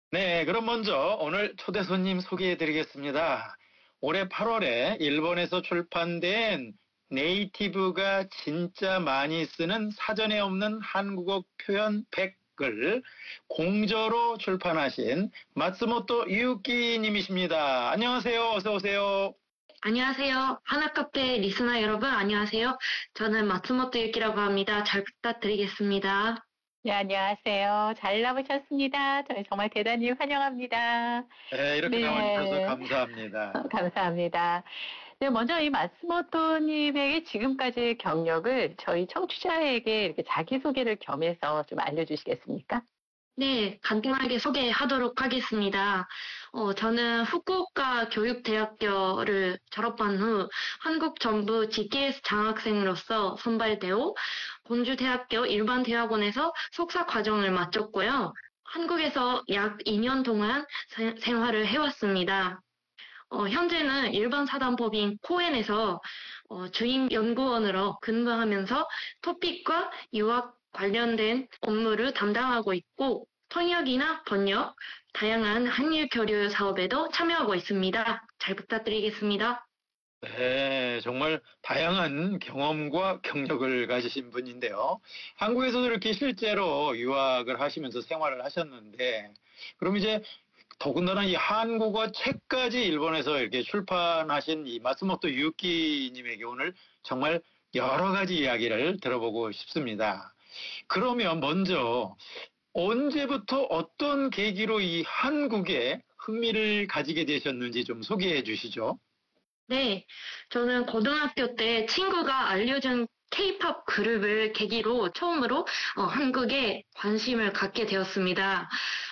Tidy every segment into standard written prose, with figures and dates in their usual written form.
네, 그럼 먼저 오늘 초대 손님 소개해 드리겠습니다. 올해 8월에 일본에서 출판된 네이티브가 진짜 많이 쓰는 사전에 없는 한국어 표현 100을 공저로 출판하신 마츠모토 유키 님이십니다. 안녕하세요. 어서 오세요. 안녕하세요. 하나카페 리스너 여러분, 안녕하세요. 저는 마츠모토 유키라고 합니다. 잘 부탁드리겠습니다. 네, 안녕하세요. 잘 나오셨습니다. 저희 정말 대단히 환영합니다. 네, 이렇게 나와주셔서 네, 감사합니다. 감사합니다. 네, 먼저 이 마스모토님에게 지금까지 경력을 저희 청취자에게 이렇게 자기소개를 겸해서 좀 알려주시겠습니까? 네, 간단하게 소개하도록 하겠습니다. 저는 후쿠오카 교육대학교를 졸업한 후 한국 정부 GTS 장학생으로서 선발되어 본주대학교 일반대학원에서 석사 과정을 마쳤고요. 한국에서 약 2년 동안 생활을 해왔습니다. 현재는 일반 사단법인 코엔에서 주임 연구원으로 근무하면서 토픽과 유학 관련된 업무를 담당하고 있고 통역이나 번역, 다양한 한일 교류 사업에도 참여하고 있습니다. 잘 부탁드리겠습니다. 네, 정말 다양한 경험과 경력을 가지신 분인데요. 한국에서도 이렇게 실제로 유학을 하시면서 생활을 하셨는데, 그럼 이제 더군다나 이 한국어 책까지 일본에서 이렇게 출판하신 이 마스모토 유키님에게 오늘 정말 여러 가지 이야기를 들어보고 싶습니다. 그러면 먼저 언제부터 어떤 계기로 이 한국에 흥미를 가지게 되셨는지 좀 소개해 주시죠. 네, 저는 고등학교 때 친구가 알려준 K-팝 그룹을 계기로 처음으로 한국에 관심을 갖게 되었습니다.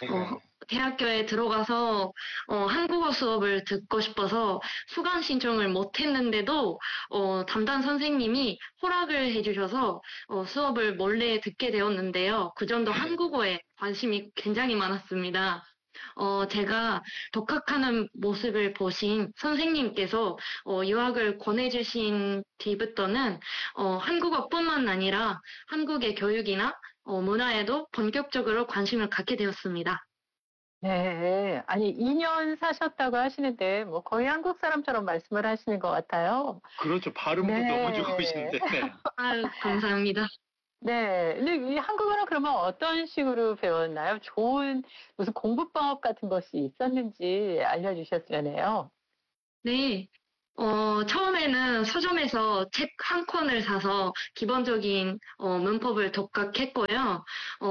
대학교에 들어가서 한국어 수업을 듣고 싶어서 수강 신청을 못했는데도 담당 선생님이 허락을 해주셔서 수업을 몰래 듣게 되었는데요. 그 정도 한국어에 관심이 굉장히 많았습니다. 제가 독학하는 모습을 보신 선생님께서 유학을 권해주신 뒤부터는 한국어뿐만 아니라 한국의 교육이나 문화에도 본격적으로 관심을 갖게 되었습니다. 네, 아니 2년 사셨다고 하시는데 뭐 거의 한국 사람처럼 말씀을 하시는 것 같아요. 그렇죠. 발음도 네. 너무 좋으신데. 네. 아유, 감사합니다. 네. 근데 이 한국어는 그러면 어떤 식으로 배웠나요? 좋은 무슨 공부법 같은 것이 있었는지 알려주셨으면 해요. 네. 처음에는 서점에서 책 한 권을 사서 기본적인 문법을 독학했고요.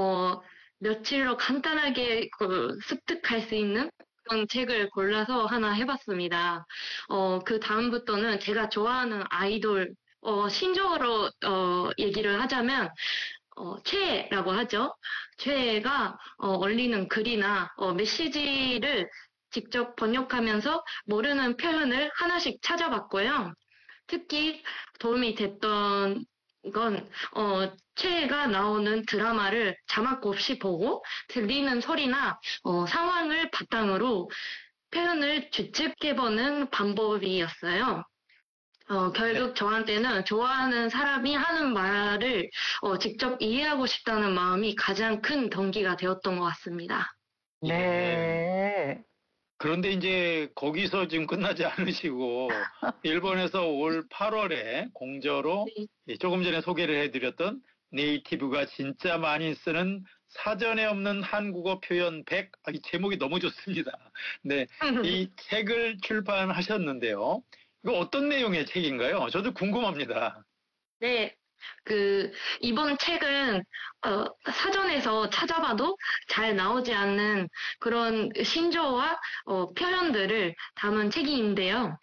며칠로 간단하게 습득할 수 있는 그런 책을 골라서 하나 해봤습니다. 그 다음부터는 제가 좋아하는 아이돌, 신조어로 얘기를 하자면 최애라고 하죠. 최애가 올리는 글이나 메시지를 직접 번역하면서 모르는 표현을 하나씩 찾아봤고요. 특히 도움이 됐던 건 최애가 나오는 드라마를 자막 없이 보고 들리는 소리나 상황을 바탕으로 표현을 추측해보는 방법이었어요. 결국 저한테는 좋아하는 사람이 하는 말을 직접 이해하고 싶다는 마음이 가장 큰 동기가 되었던 것 같습니다. 네. 그런데 이제 거기서 지금 끝나지 않으시고 일본에서 올 8월에 공저로 조금 전에 소개를 해드렸던 네이티브가 진짜 많이 쓰는 사전에 없는 한국어 표현 100, 이 제목이 너무 좋습니다. 네, 이 책을 출판하셨는데요. 이거 어떤 내용의 책인가요? 저도 궁금합니다. 네, 이번 책은, 사전에서 찾아봐도 잘 나오지 않는 그런 신조어와, 표현들을 담은 책인데요.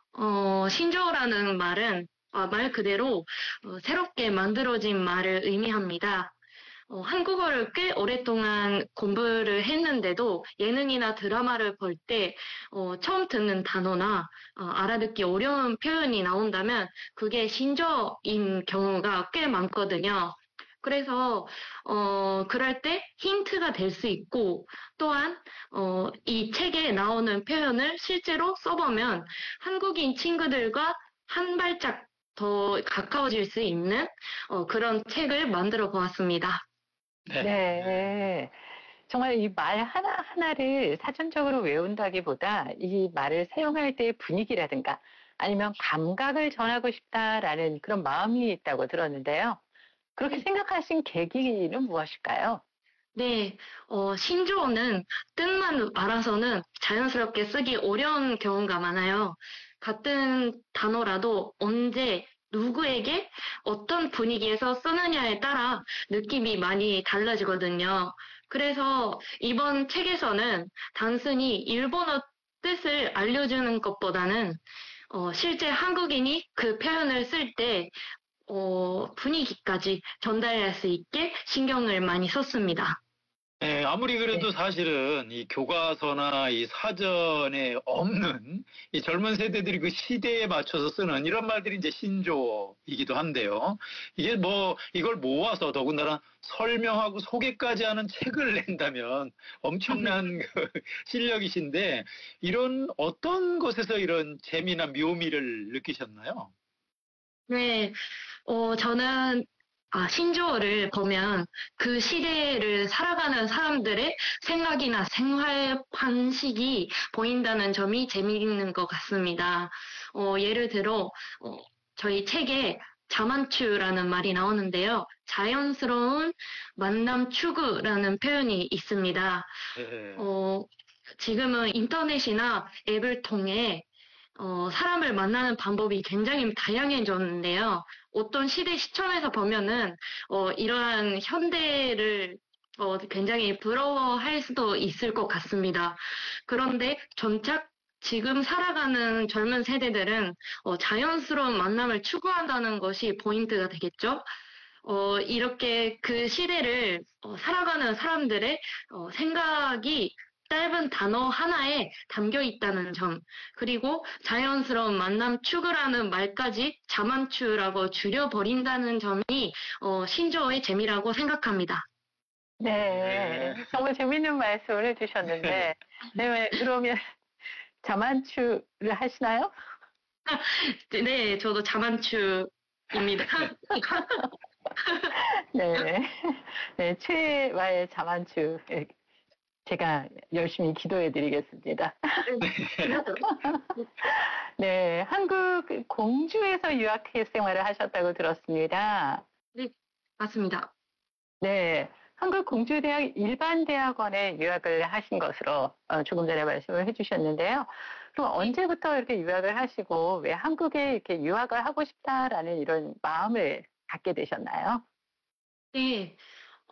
신조어라는 말은, 말 그대로, 새롭게 만들어진 말을 의미합니다. 한국어를 꽤 오랫동안 공부를 했는데도 예능이나 드라마를 볼 때, 처음 듣는 단어나, 알아듣기 어려운 표현이 나온다면 그게 신조어인 경우가 꽤 많거든요. 그래서, 그럴 때 힌트가 될 수 있고, 또한, 이 책에 나오는 표현을 실제로 써보면 한국인 친구들과 한 발짝 더 가까워질 수 있는 그런 책을 만들어 보았습니다. 네. 네. 정말 이 말 하나하나를 사전적으로 외운다기보다 이 말을 사용할 때의 분위기라든가 아니면 감각을 전하고 싶다라는 그런 마음이 있다고 들었는데요. 그렇게 네. 생각하신 계기는 무엇일까요? 네, 신조어는 뜻만 알아서는 자연스럽게 쓰기 어려운 경우가 많아요. 같은 단어라도 언제, 누구에게, 어떤 분위기에서 쓰느냐에 따라 느낌이 많이 달라지거든요. 그래서 이번 책에서는 단순히 일본어 뜻을 알려주는 것보다는 실제 한국인이 그 표현을 쓸 때 분위기까지 전달할 수 있게 신경을 많이 썼습니다. 예, 아무리 그래도 네. 사실은 이 교과서나 이 사전에 없는 이 젊은 세대들이 그 시대에 맞춰서 쓰는 이런 말들이 이제 신조어이기도 한데요. 이게 뭐 이걸 모아서 더군다나 설명하고 소개까지 하는 책을 낸다면 엄청난 그 실력이신데 이런 어떤 것에서 이런 재미나 묘미를 느끼셨나요? 네, 저는 신조어를 보면 그 시대를 살아가는 사람들의 생각이나 생활 방식이 보인다는 점이 재미있는 것 같습니다. 예를 들어, 어, 저희 책에 자만추라는 말이 나오는데요. 자연스러운 만남 추구라는 표현이 있습니다. 예. 어, 지금은 인터넷이나 앱을 통해 사람을 만나는 방법이 굉장히 다양해졌는데요. 어떤 시대 시점에서 보면은, 이러한 현대를 굉장히 부러워할 수도 있을 것 같습니다. 그런데 점차 지금 살아가는 젊은 세대들은 자연스러운 만남을 추구한다는 것이 포인트가 되겠죠. 이렇게 그 시대를 살아가는 사람들의 생각이 짧은 단어 하나에 담겨 있다는 점, 그리고 자연스러운 만남 추구라는 말까지 자만추라고 줄여버린다는 점이 신조어의 재미라고 생각합니다. 예. 네, 정말 재밌는 말씀을 해주셨는데, 네, 그러면 자만추를 하시나요? 네, 저도 자만추입니다. 네, 네, 최애와의 자만추. 제가 열심히 기도해 드리겠습니다. 네, 한국 공주에서 유학 생활을 하셨다고 들었습니다. 네, 맞습니다. 네, 한국 공주대학 일반대학원에 유학을 하신 것으로 조금 전에 말씀을 해주셨는데요. 그럼 언제부터 이렇게 유학을 하시고 왜 한국에 이렇게 유학을 하고 싶다라는 이런 마음을 갖게 되셨나요? 네.